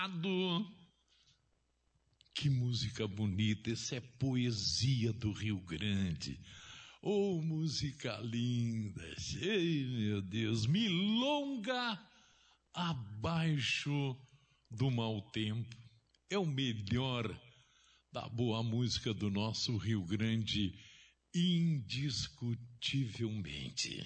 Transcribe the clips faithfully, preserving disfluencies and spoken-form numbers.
Que música bonita, essa é poesia do Rio Grande. Oh, música linda, ei meu Deus, milonga abaixo do mau tempo. É o melhor da boa música do nosso Rio Grande, indiscutivelmente.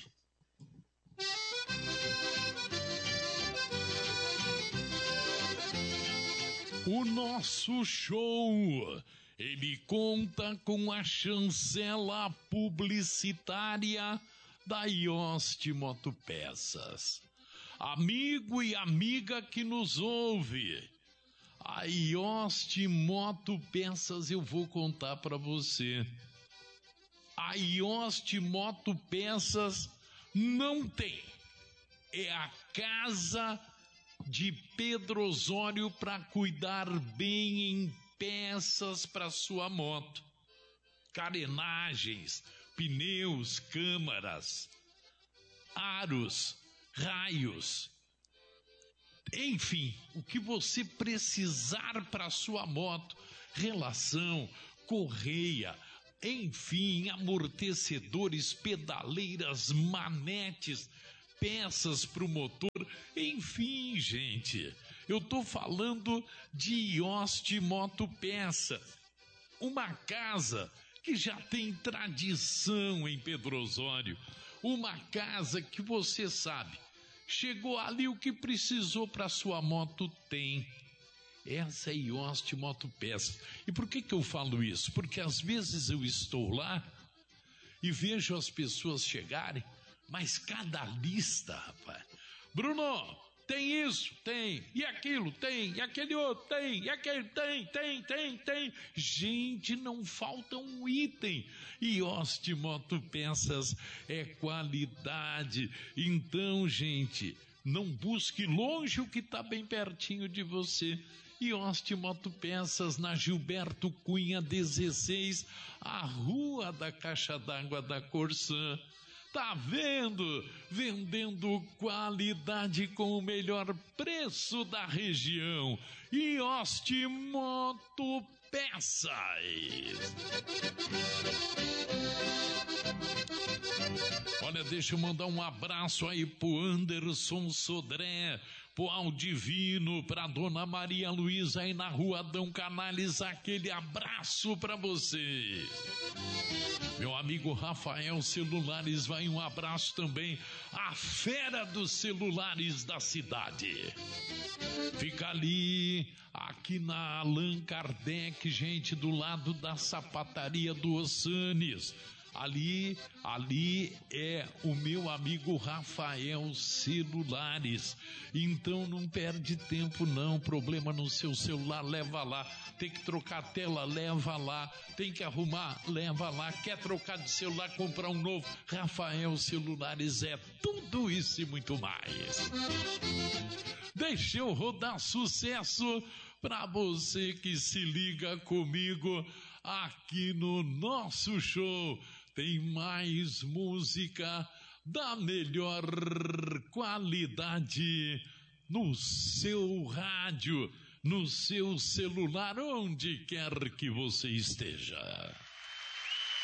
O nosso show, ele conta com a chancela publicitária da Ioste Motopeças. Amigo e amiga que nos ouve, a Ioste Motopeças eu vou contar para você. A Ioste Motopeças não tem. É a casa de Pedro Osório para cuidar bem em peças para sua moto. Carenagens, pneus, câmaras, aros, raios. Enfim, o que você precisar para sua moto, relação, correia, enfim, amortecedores, pedaleiras, manetes, peças para o motor, enfim, gente, eu tô falando de Ioste Motopeça, uma casa que já tem tradição em Pedro Osório, uma casa que você sabe, chegou ali o que precisou para sua moto tem. Essa é Ioste Motopeça. E por que que eu falo isso? Porque às vezes eu estou lá e vejo as pessoas chegarem, mas cada lista, rapaz. Bruno, tem isso? Tem. E aquilo? Tem. E aquele outro? Tem. E aquele? Tem, tem, tem, tem. Gente, não falta um item. Ioste Motopeças é qualidade. Então, gente, não busque longe o que está bem pertinho de você. Ioste Motopeças, na Gilberto Cunha dezesseis, a Rua da Caixa d'Água da Corsã. Tá vendo? Vendendo qualidade com o melhor preço da região. Ioste Motopeças. Olha, deixa eu mandar um abraço aí pro Anderson Sodré, pro Aldivino, pra Dona Maria Luísa aí na Rua Adão Canales, aquele abraço pra você. Meu amigo Rafael Celulares, vai um abraço também à fera dos celulares da cidade. Fica ali, aqui na Allan Kardec, gente, do lado da sapataria do Ossanes. Ali, ali é o meu amigo Rafael Celulares. Então não perde tempo não, problema no seu celular, leva lá. Tem que trocar a tela, leva lá. Tem que arrumar, leva lá. Quer trocar de celular, comprar um novo? Rafael Celulares é tudo isso e muito mais. Deixa eu rodar sucesso para você que se liga comigo aqui no nosso show. Tem mais música da melhor qualidade no seu rádio, no seu celular, onde quer que você esteja.